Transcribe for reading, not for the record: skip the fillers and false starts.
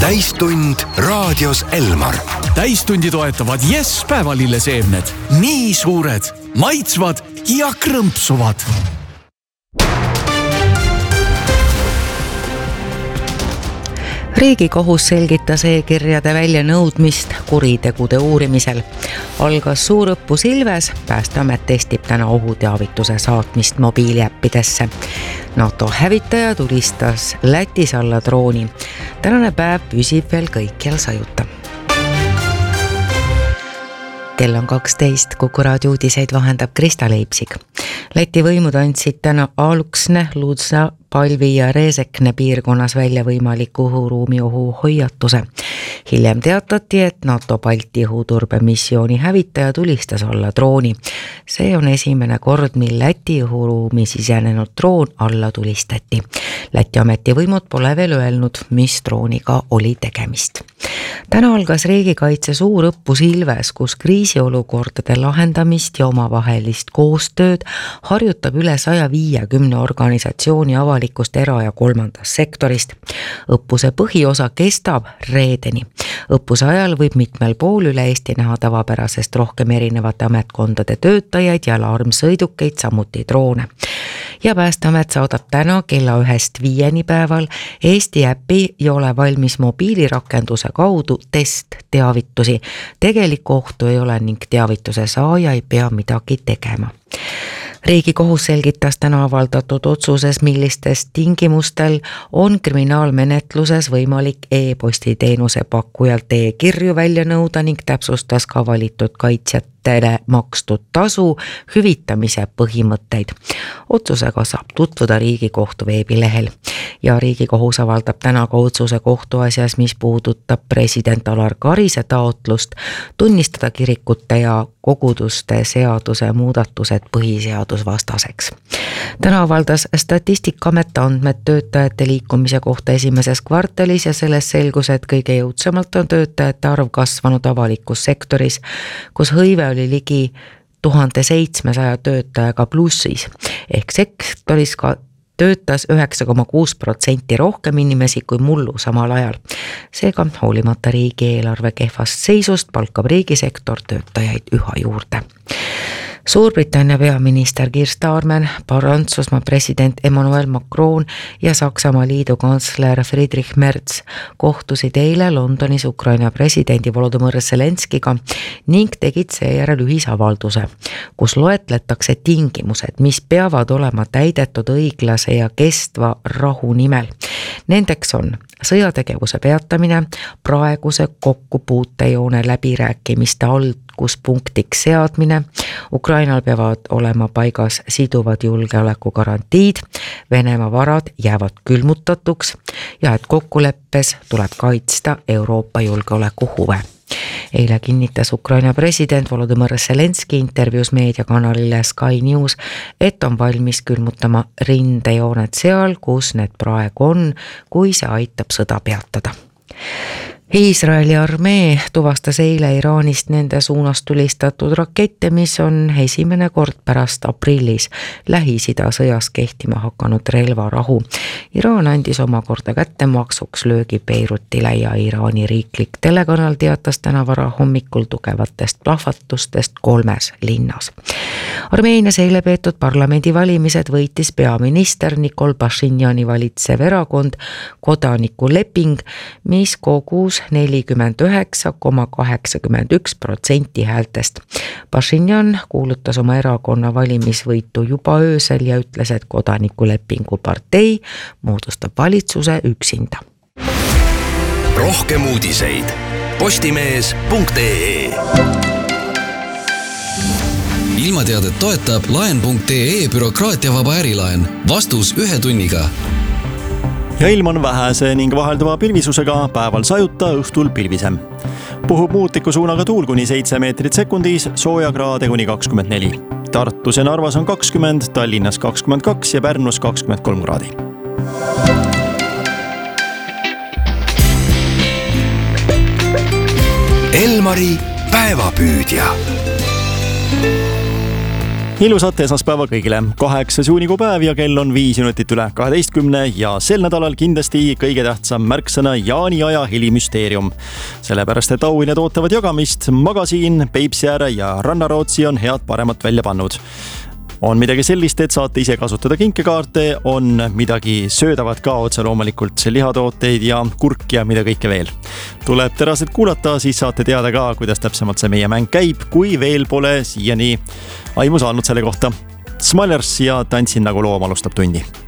täistund raadios Elmar. Täistundi toetavad Yes päevalilleseemned. Nii suured, maitsvad ja krõmpsuvad. Riigikohus selgitas e-kirjade väljanõudmist kuritegude uurimisel. Algas suurõppus Ilves, Päästeamet testib täna ohuteavituse saatmist mobiiliäppidesse. NATO hävitaja tulistas Lätis alla drooni. Tänane päev püsib veel kõikjal sajuta. Kell on 12, Kuku raadio uudiseid vahendab Krista Leipsik. Läti võimud andsid täna Aluksne, Ludza, Palvi ja Reesekne piirkonnas välja võimaliku õhuruumi ohu hoiatuse. Hiljem teatati, et NATO Balti õhuturbemissiooni hävitaja tulistas alla drooni. See on esimene kord, mil Läti õhuruumi sisenenud droon alla tulistati. Läti ametivõimud pole veel öelnud, mis drooniga oli tegemist. Täna algas riigikaitse suurõppus Ilves, kus kriisiolukordade lahendamist ja omavahelist koostööd harjutab üle 150 organisatsiooni avalikust era- ja kolmandast sektorist. Õppuse põhiosa kestab reedeni. Õppuse ajal võib mitmel pool üle Eesti näha tavapärasest rohkem erinevate ametkondade töötajaid ja alarmsõidukeid, samuti droone. Ja Päästeamet saadab täna kella 1-5 päeval Eesti äpi ja ole valmis mobiilirakenduse kaudu testteavitusi. Tegelikku ohtu ei ole ning teavituse saaja ei pea midagi tegema. Riigikohus selgitas täna avaldatud otsuses, millistes tingimustel on kriminaalmenetluses võimalik e-postiteenuse pakkujalt e-kirju välja nõuda ning täpsustas ka valitud kaitsjatele makstud tasu hüvitamise põhimõtteid. Otsusega saab tutvuda Riigikohtu veebilehel ja Riigikohus avaldab täna ka otsuse kohtuasjas, mis puudutab president Alar Karise taotlust tunnistada kirikute ja koguduste seaduse muudatused põhiseadusvastaseks. Täna avaldas Statistikaamet andmed töötajate liikumise kohta esimeses kvartalis ja selles selgus, et kõige jõudsamalt on töötajate arv kasvanud avalikus sektoris, kus hõive oli ligi 1700 töötajaga plussis ehk sektoris ka töötas 9,6% rohkem inimesi kui mullu samal ajal. Seega hoolimata riigieelarve kehvast seisust palkab riigisektor töötajaid üha juurde. Suurbritannia peaminister Keir Starmer, Prantsusmaa president Emmanuel Macron ja Saksamaa liidukantsler Friedrich Merz kohtusid eile Londonis Ukraina presidendi Volodymyr Zelenskiga ning tegid seejärel ühisavalduse, kus loetletakse tingimused, mis peavad olema täidetud õiglase ja kestva rahu nimel. Nendeks on sõjategevuse peatamine, praeguse kokkupuutejoone läbirääkimiste alguspunktiks seadmine, Ukrainal peavad olema paigas siduvad julgeolekugarantiid, Venemaa varad jäävad külmutatuks ja et kokkuleppes tuleb kaitsta Euroopa julgeolekuhuve. Eile kinnitas Ukraina president Volodymyr Zelenski intervjuus meediakanalile Sky News, et on valmis külmutama rindejooned seal, kus need praegu on, kui see aitab sõda peatada. Iisraeli armee tuvastas eile Iraanist nende suunas tulistatud rakette, mis on esimene kord pärast aprillis Lähis-Ida sõjas kehtima hakanud relvarahu. Iraan andis omakorda kättemaksuks löögi Beirutile ja Iraani riiklik telekanal teatas täna vara hommikul tugevatest plahvatustest 3 linnas. Armeenias eile peetud parlamendivalimised võitis peaminister Nikol Pashinjani valitsev erakond Kodanikuleping, mis kogus 49,81% häältest. Pashinjan kuulutas oma erakonna valimisvõitu juba öösel ja ütles, et Kodanikulepingu partei moodustab valitsuse üksinda. Rohkem uudiseid postimees.ee. Ilmateadet toetab laen.ee bürokraatiavaba ärilaen. Vastus 1 tunniga. Ja ilm on vähese ning vahelduva pilvisusega, päeval sajuta, õhtul pilvisem. Puhub muutliku suunaga tuul kuni 7 meetrit sekundis, sooja kraade kuni 24. Tartus ja Narvas on 20, Tallinnas 22 ja Pärnus 23 kraadi. Elmari päevapüüdja. Ilusat esmaspäeva kõigile. 8. juunikuu päev ja kell on 5 minutit üle 12 ja sel nädalal kindlasti kõige tähtsam märksõna jaaniaja helimüsteerium. Sellepärast, et auhinnad ootavad jagamist, Magasiin, Peipsiääre ja Rannarootsi on head paremat välja pannud. On midagi sellist, et saate ise kasutada kinkekaarte, on midagi söödavat ka otse loomulikult, lihatooteid ja kurk ja mida kõike veel. Tuleb teraselt kuulata, siis saate teada ka, kuidas täpsemalt see meie mäng käib, kui veel pole siiani aimu saanud selle kohta. Smilers ja Tantsin nagu loom alustab tundi.